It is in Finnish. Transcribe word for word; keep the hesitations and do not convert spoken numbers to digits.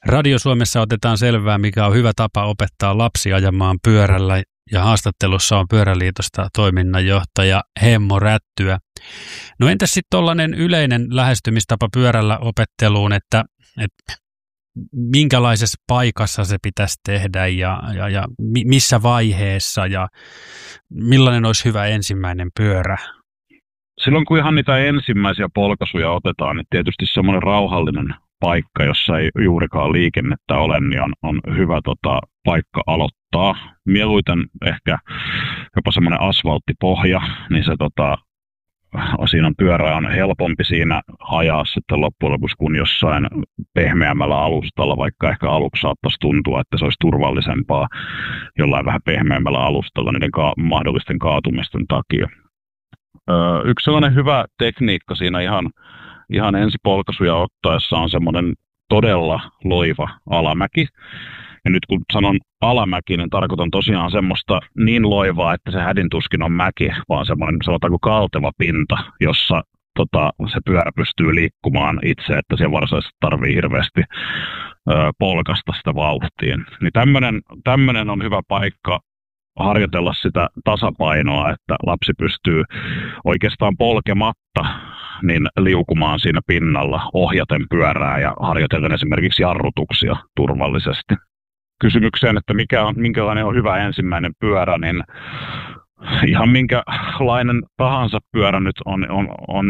Radio Suomessa otetaan selvää, mikä on hyvä tapa opettaa lapsi ajamaan pyörällä, ja haastattelussa on Pyöräliitosta toiminnanjohtaja Hemmo Rättyä. No entäs sitten tuollainen yleinen lähestymistapa pyörällä opetteluun, että, että minkälaisessa paikassa se pitäisi tehdä ja, ja, ja missä vaiheessa ja millainen olisi hyvä ensimmäinen pyörä? Silloin kun ihan niitä ensimmäisiä polkaisuja otetaan, niin tietysti semmoinen rauhallinen paikka, jossa ei juurikaan liikennettä ole, niin on, on hyvä tota, paikka aloittaa. Mieluiten ehkä jopa semmoinen asfalttipohja, niin se tota, siinä on pyörä on helpompi siinä ajaa sitten loppujen lopuksi kuin jossain pehmeämmällä alustalla, vaikka ehkä aluksi saattaisi tuntua, että se olisi turvallisempaa jollain vähän pehmeämmällä alustalla niiden ka- mahdollisten kaatumisten takia. Öö, yksi sellainen hyvä tekniikka siinä ihan, ihan ensipolkaisuja ottaessa on semmoinen todella loiva alamäki. Ja nyt kun sanon alamäki, niin tarkoitan tosiaan semmoista niin loivaa, että se hädintuskin on mäki, vaan semmoinen sanotaanko kalteva pinta, jossa tota, se pyörä pystyy liikkumaan itse, että se varsinaisesti tarvii hirveästi ö, polkasta sitä vauhtiin. Niin tämmöinen, tämmöinen on hyvä paikka harjoitella sitä tasapainoa, että lapsi pystyy oikeastaan polkematta niin liukumaan siinä pinnalla ohjaten pyörää ja harjoitellen esimerkiksi jarrutuksia turvallisesti. Kysymykseen, että mikä on, minkälainen on hyvä ensimmäinen pyörä, niin ihan minkälainen tahansa pyörä nyt on, on, on